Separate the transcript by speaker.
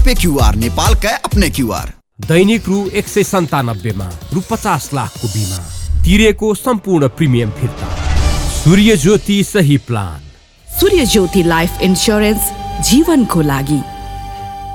Speaker 1: Pay QR Nepal का अपने QR.
Speaker 2: दैनिक रु 197 मा रु 50 लाखको बिमा तिरेको सम्पूर्ण प्रिमियम फिर्ता। सूर्य ज्योति सही प्लान।
Speaker 3: सूर्य ज्योति लाइफ इन्स्योरेन्स जीवनको लागि।